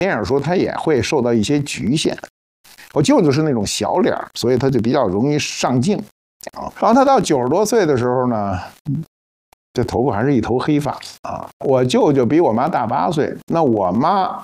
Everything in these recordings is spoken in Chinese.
电影说他也会受到一些局限。我舅舅是那种小脸，所以他就比较容易上镜啊。然后他到90多岁的时候呢，这头发还是一头黑发啊。我舅舅比我妈大8岁，那我妈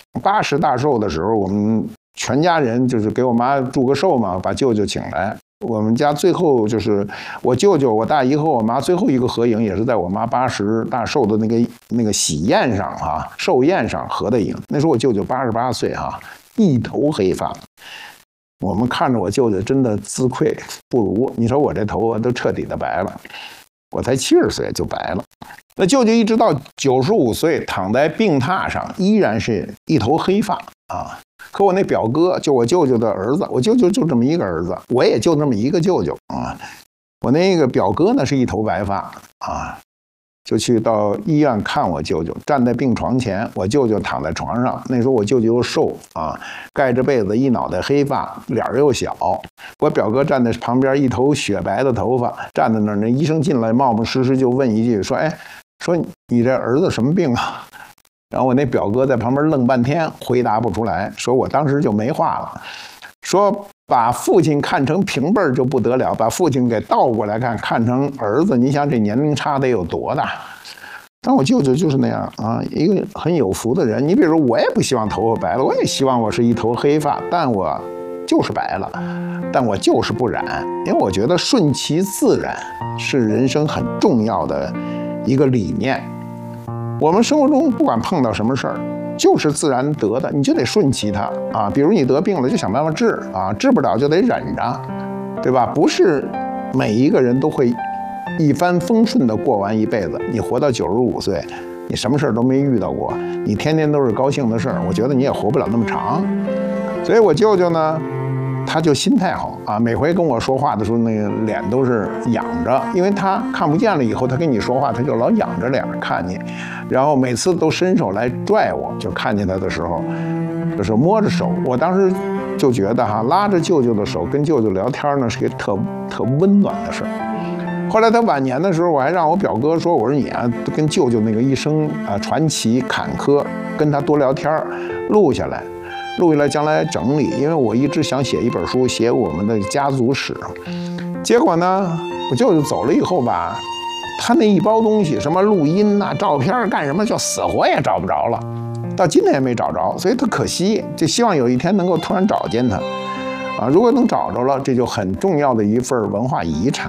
80大寿的时候，我们全家人就是给我妈祝个寿嘛，把舅舅请来。我们家最后就是我舅舅、我大姨和我妈最后一个合影，也是在我妈80大寿的那个喜宴上啊，寿宴上合的影。那时候我舅舅88岁哈，一头黑发。我们看着我舅舅真的自愧不如。你说我这头发都彻底的白了，我才70岁就白了。那舅舅一直到95岁躺在病榻上，依然是一头黑发啊。可我那表哥，就我舅舅的儿子，我舅舅就这么一个儿子，我也就这么一个舅舅啊。我那个表哥呢是一头白发啊，就去到医院看我舅舅，站在病床前，我舅舅躺在床上。那时候我舅舅又瘦啊，盖着被子，一脑袋黑发，脸又小。我表哥站在旁边，一头雪白的头发，站在那儿。那医生进来，冒冒失失就问一句，说：“哎，说你这儿子什么病啊？”然后我那表哥在旁边愣半天，回答不出来，说我当时就没话了，说把父亲看成平辈就不得了，把父亲给倒过来看成儿子，你想这年龄差得有多大？但我舅舅就是那样啊，一个很有福的人。你比如说，我也不希望头发白了，我也希望我是一头黑发，但我就是白了，但我就是不染，因为我觉得顺其自然是人生很重要的一个理念。我们生活中不管碰到什么事儿，就是自然得的，你就得顺其它啊。比如你得病了，就想办法治啊，治不了就得忍着，对吧？不是每一个人都会一帆风顺的过完一辈子。你活到95岁，你什么事儿都没遇到过，你天天都是高兴的事儿，我觉得你也活不了那么长。所以我舅舅呢，他就心态好啊，每回跟我说话的时候，那个脸都是仰着，因为他看不见了以后，他跟你说话，他就老仰着脸看你，然后每次都伸手来拽我，就看见他的时候，就是摸着手。我当时就觉得哈，拉着舅舅的手跟舅舅聊天呢，是个特温暖的事儿。后来他晚年的时候，我还让我表哥说，我说你啊，跟舅舅那个一生传奇坎坷，跟他多聊天，录下来将来整理，因为我一直想写一本书，写我们的家族史。结果呢，我舅舅走了以后吧，他那一包东西，什么录音啊、照片干什么，就死活也找不着了，到今天也没找着，所以特可惜。就希望有一天能够突然找见他啊！如果能找着了，这就很重要的一份文化遗产。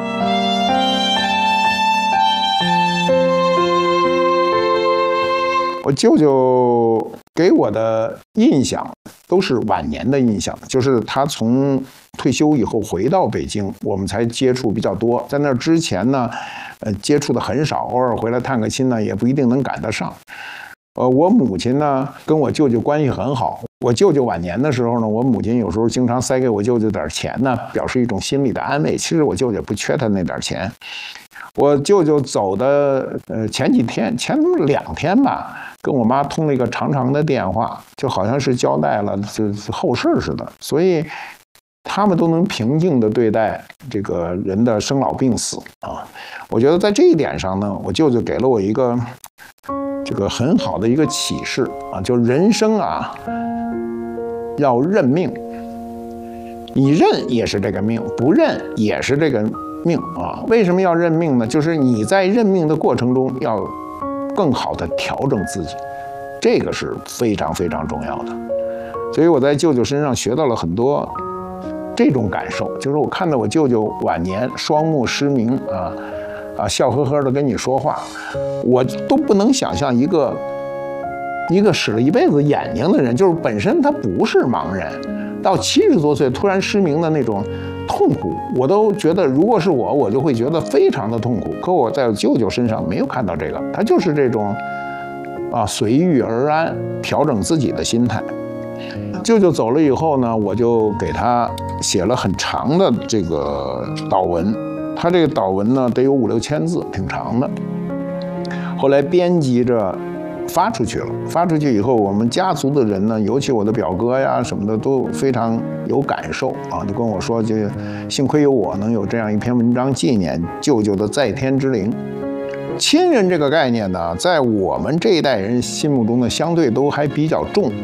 我舅舅给我的印象都是晚年的印象，就是他从退休以后回到北京，我们才接触比较多。在那之前呢，接触的很少，偶尔回来探个亲呢，也不一定能赶得上。我母亲呢跟我舅舅关系很好。我舅舅晚年的时候呢，我母亲有时候经常塞给我舅舅点钱呢，表示一种心理的安慰。其实我舅舅不缺他那点钱。我舅舅走的前2天吧，跟我妈通了一个长长的电话，就好像是交代了就是后事似的。所以他们都能平静地对待这个人的生老病死啊。我觉得在这一点上呢，我舅舅给了我一个这个很好的一个启示啊，就人生啊要认命，你认也是这个命，不认也是这个命啊。为什么要认命呢？就是你在认命的过程中要更好的调整自己，这个是非常非常重要的。所以我在舅舅身上学到了很多这种感受，就是我看到我舅舅晚年双目失明笑呵呵的跟你说话，我都不能想象一个使了一辈子眼睛的人，就是本身他不是盲人，到70多岁突然失明的那种痛苦，我都觉得如果是我就会觉得非常的痛苦。可我在我舅舅身上没有看到这个，他就是这种随遇而安，调整自己的心态。舅舅走了以后呢，我就给他写了很长的这个祷文，他这个祷文呢得有5、6千字，挺长的。后来编辑着发出去了，发出去以后，我们家族的人呢，尤其我的表哥呀什么的，都非常有感受啊，就跟我说，就幸亏有我能有这样一篇文章纪念舅舅的在天之灵。亲人这个概念呢，在我们这一代人心目中呢，相对都还比较重